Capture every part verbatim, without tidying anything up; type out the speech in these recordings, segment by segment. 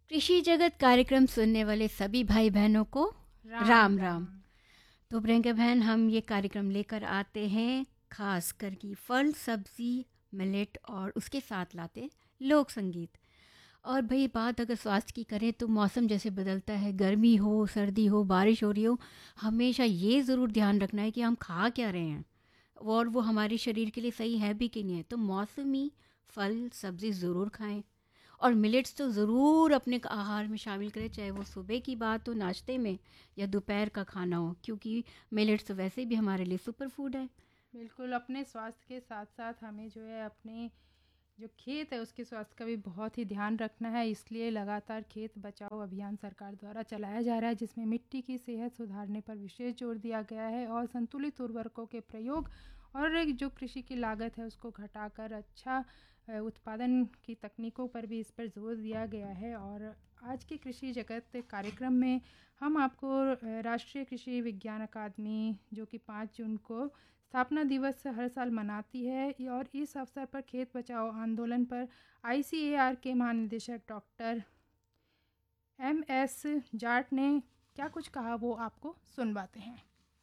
कृषि जगत कार्यक्रम सुनने वाले सभी भाई बहनों को राम राम राम। राम। तो प्रियंका बहन, हम ये कार्यक्रम लेकर आते हैं खास कर की फल सब्जी मिलेट और उसके साथ लाते लोक संगीत। और भाई बात अगर स्वास्थ्य की करें तो मौसम जैसे बदलता है, गर्मी हो सर्दी हो बारिश हो रही हो, हमेशा ये ज़रूर ध्यान रखना है कि हम खा क्या रहे हैं और वो हमारे शरीर के लिए सही है भी कि नहीं है। तो मौसमी फल सब्ज़ी ज़रूर खाएं और मिलेट्स तो ज़रूर अपने आहार में शामिल करें, चाहे वो सुबह की बात हो नाश्ते में या दोपहर का खाना हो, क्योंकि मिलेट्स तो वैसे भी हमारे लिए सुपर फूड है। बिल्कुल, अपने स्वास्थ्य के साथ साथ हमें जो है अपने जो खेत है उसके स्वास्थ्य का भी बहुत ही ध्यान रखना है। इसलिए लगातार खेत बचाओ अभियान सरकार द्वारा चलाया जा रहा है, जिसमें मिट्टी की सेहत सुधारने पर विशेष जोर दिया गया है और संतुलित उर्वरकों के प्रयोग और जो कृषि की लागत है उसको घटाकर अच्छा उत्पादन की तकनीकों पर भी इस पर जोर दिया गया है। और आज के कृषि जगत कार्यक्रम में हम आपको राष्ट्रीय कृषि विज्ञान अकादमी, जो कि पाँच जून को स्थापना दिवस हर साल मनाती है, और इस अवसर पर खेत बचाओ आंदोलन पर आई सी ए आर के महानिदेशक डॉक्टर एम एस जाट ने क्या कुछ कहा वो आपको सुनवाते हैं।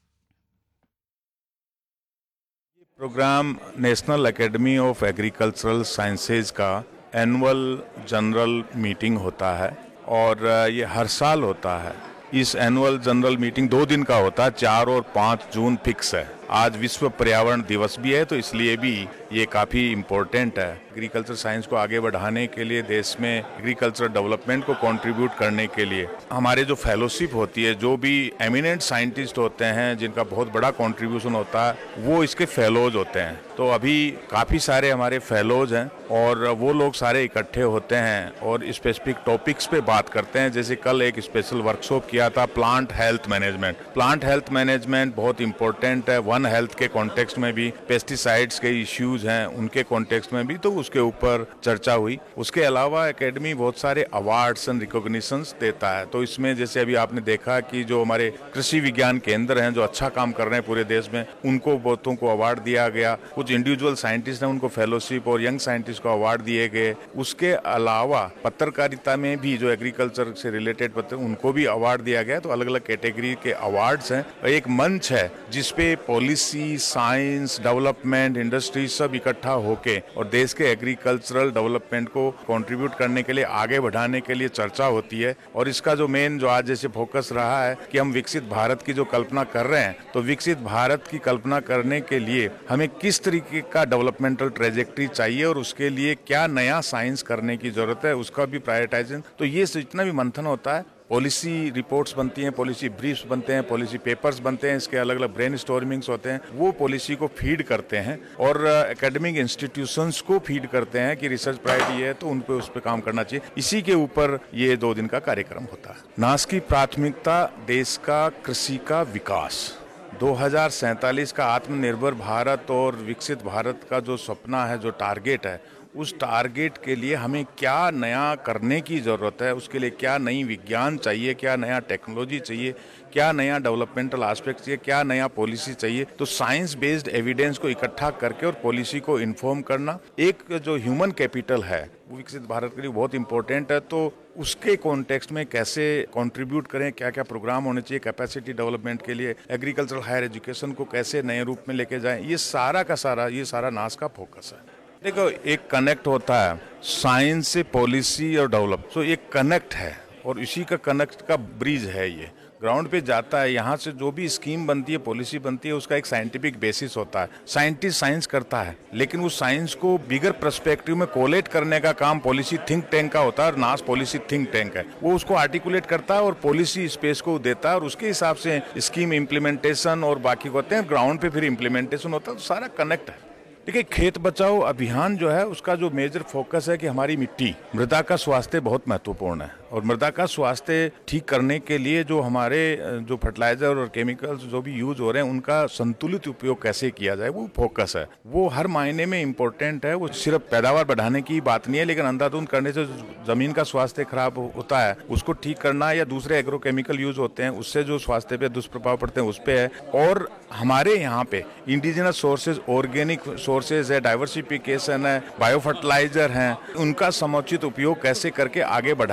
Programme national academy of agricultural sciences का एनुअल जनरल मीटिंग होता है और ये हर साल होता है। इस एनुअल जनरल मीटिंग दो दिन का होता है, चार और पाँच जून फिक्स है। आज विश्व पर्यावरण दिवस भी है तो इसलिए भी ये काफ़ी इम्पोर्टेंट है। एग्रीकल्चर साइंस को आगे बढ़ाने के लिए, देश में एग्रीकल्चर डेवलपमेंट को कंट्रीब्यूट करने के लिए हमारे जो फेलोशिप होती है, जो भी एमिनेंट साइंटिस्ट होते हैं जिनका बहुत बड़ा कंट्रीब्यूशन होता है, वो इसके फेलोज होते हैं। तो अभी काफ़ी सारे हमारे फेलोज हैं और वो लोग सारे इकट्ठे होते हैं और स्पेसिफिक टॉपिक्स पे बात करते हैं। जैसे कल एक स्पेशल वर्कशॉप किया था plant health management. Plant health management बहुत इंपॉर्टेंट है, वन हेल्थ के कॉन्टेक्स्ट में भी, पेस्टिसाइड्स के इश्यूज हैं उनके कॉन्टेक्स्ट में भी, तो उसके ऊपर चर्चा हुई। उसके अलावा एकेडमी बहुत सारे अवार्ड्स एंड रिकॉग्निशंस देता है। तो इसमें जैसे अभी आपने देखा कि जो हमारे कृषि विज्ञान केंद्र हैं जो अच्छा काम कर रहे हैं पूरे देश में, उनको बहुतों को अवार्ड दिया गया। कुछ इंडिविजुअल साइंटिस्ट हैं उनको फेलोशिप और यंग साइंटिस्ट को अवार्ड दिए गए। उसके अलावा पत्रकारिता में भी जो एग्रीकल्चर से रिलेटेड पत्र, उनको भी अवार्ड दिया गया। तो अलग अलग कैटेगरी के अवार्ड्स हैं। एक मंच है जिसपे पॉलिसी, साइंस, डेवलपमेंट, इंडस्ट्री सब इकट्ठा होके और देश के एग्रीकल्चरल डेवलपमेंट को कंट्रीब्यूट करने के लिए, आगे बढ़ाने के लिए चर्चा होती है। और इसका जो मेन जो आज जैसे फोकस रहा है कि हम विकसित भारत की जो कल्पना कर रहे हैं, तो विकसित भारत की कल्पना करने के लिए हमें किस तरीके का डेवलपमेंटल ट्रेजेक्ट्री चाहिए और उसके लिए क्या नया साइंस करने की जरूरत है, उसका भी प्रायोरिटाइजेशन। तो ये जितना भी मंथन होता है, पॉलिसी रिपोर्ट्स बनती हैं, पॉलिसी ब्रीफ्स बनते हैं, पॉलिसी पेपर्स बनते हैं, इसके अलग अलग ब्रेन स्टॉर्मिंग्स होते हैं, वो पॉलिसी को फीड करते हैं और एकेडमिक इंस्टीट्यूशंस को फीड करते हैं कि रिसर्च प्रायोरिटी है तो उन पे उस पर काम करना चाहिए। इसी के ऊपर ये दो दिन का कार्यक्रम होता है। नास की प्राथमिकता देश का कृषि का विकास, दो हज़ार सैंतालीस का आत्मनिर्भर भारत और विकसित भारत का जो सपना है, जो टारगेट है, उस टारगेट के लिए हमें क्या नया करने की ज़रूरत है, उसके लिए क्या नई विज्ञान चाहिए, क्या नया टेक्नोलॉजी चाहिए, क्या नया डेवलपमेंटल एस्पेक्ट चाहिए, क्या नया पॉलिसी चाहिए। तो साइंस बेस्ड एविडेंस को इकट्ठा करके और पॉलिसी को इन्फॉर्म करना, एक जो ह्यूमन कैपिटल है वो विकसित भारत के लिए बहुत इंपॉर्टेंट है। तो उसके कॉन्टेक्स्ट में कैसे कंट्रीब्यूट करें, क्या क्या प्रोग्राम होने चाहिए कैपेसिटी डेवलपमेंट के लिए, एग्रीकल्चरल हायर एजुकेशन को कैसे नए रूप में लेके जाएं, ये सारा का सारा ये सारा नास का फोकस है। देखो, एक कनेक्ट होता है साइंस से पॉलिसी और डेवलप, तो एक कनेक्ट है और इसी का कनेक्ट का ब्रिज है। ये ग्राउंड पे जाता है, यहाँ से जो भी स्कीम बनती है, पॉलिसी बनती है, उसका एक साइंटिफिक बेसिस होता है। साइंटिस्ट साइंस करता है, लेकिन उस साइंस को बिगर पर्सपेक्टिव में कोलेट करने का काम पॉलिसी थिंक टैंक का होता है और नास पॉलिसी थिंक टैंक है। वो उसको आर्टिकुलेट करता है और पॉलिसी स्पेस को देता है और उसके हिसाब से स्कीम इम्प्लीमेंटेशन और बाकी होते हैं, ग्राउंड पे फिर इम्प्लीमेंटेशन होता है। तो सारा कनेक्ट है। देखिए, खेत बचाओ अभियान जो है उसका जो मेजर फोकस है कि हमारी मिट्टी, मृदा का स्वास्थ्य बहुत महत्वपूर्ण है और मृदा का स्वास्थ्य ठीक करने के लिए जो हमारे जो फर्टिलाइजर और केमिकल्स जो भी यूज हो रहे हैं उनका संतुलित उपयोग कैसे किया जाए, वो फोकस है। वो हर मायने में इम्पोर्टेंट है। वो सिर्फ पैदावार बढ़ाने की बात नहीं है, लेकिन अंधाधुंध करने से जमीन का स्वास्थ्य खराब होता है, उसको ठीक करना, या दूसरे एग्रोकेमिकल यूज होते हैं उससे जो स्वास्थ्य पे दुष्प्रभाव पड़ते हैं उस पे है। और हमारे यहाँ पे इंडिजिनस सोर्सेज, ऑर्गेनिक सोर्सेज है, डाइवर्सिफिकेशन है, बायो फर्टिलाइजर हैं, उनका समुचित उपयोग कैसे करके आगे बढ़ाया जाए,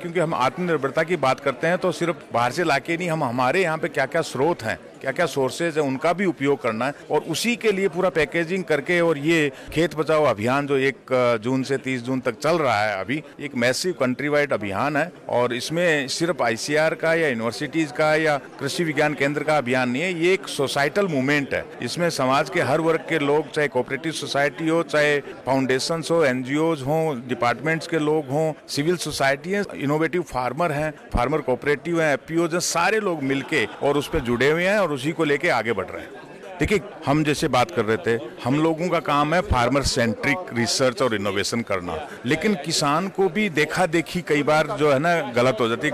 क्योंकि हम आत्मनिर्भरता की बात करते हैं तो सिर्फ बाहर से लाके नहीं, हम हमारे यहाँ पे क्या क्या स्रोत हैं, क्या क्या सोर्सेज है, उनका भी उपयोग करना है और उसी के लिए पूरा पैकेजिंग करके। और ये खेत बचाओ अभियान जो एक जून से तीस जून तक चल रहा है, अभी एक मैसिव कंट्री वाइड अभियान है और इसमें सिर्फ आईसीआर का या यूनिवर्सिटीज का या कृषि विज्ञान केंद्र का अभियान नहीं है, ये एक सोसाइटल मूवमेंट है। इसमें समाज के हर वर्ग के लोग, चाहे कोऑपरेटिव सोसाइटी हो, चाहे फाउंडेशंस हो, एनजीओज हो, डिपार्टमेंट्स के लोग हों, सिविल सोसाइटी है, इनोवेटिव फार्मर हैं, फार्मर कोऑपरेटिव हैं, एफपीओज हैं, सारे लोग मिलके और उस पर जुड़े हुए हैं और उसी को लेके आगे बढ़ रहे हैं। देखिए, हम जैसे बात कर रहे थे, हम लोगों का काम है फार्मर सेंट्रिक रिसर्च और इनोवेशन करना, लेकिन किसान को भी देखा देखी कई बार जो है ना गलत हो जाती है।